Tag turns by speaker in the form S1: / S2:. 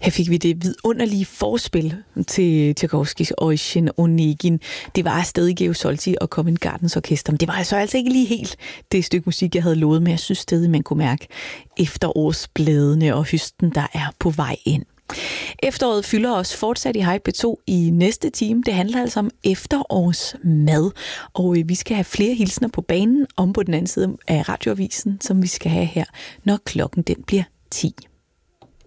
S1: Her fik vi det vidunderlige forspil til Tchaikovskys Oisin Onegin. Det var stadig Geo Solti og Covent Gardens Orkester. Men det var altså ikke lige helt det stykke musik, jeg havde lovet, men jeg synes stadig, man kunne mærke efterårsbladene og høsten, der er på vej ind. Efteråret fylder os fortsat i Hej P2 i næste time. Det handler altså om efterårsmad, og vi skal have flere hilsner på banen om på den anden side af radioavisen, som vi skal have her, når klokken den bliver 10.